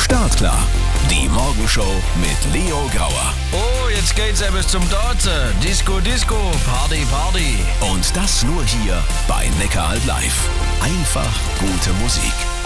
Startklar. Die Morgenshow mit Leo Grauer. Oh, jetzt geht's eben zum Tanzen. Disco, Disco, Party, Party. Und das nur hier bei Neckaralb live. Einfach gute Musik.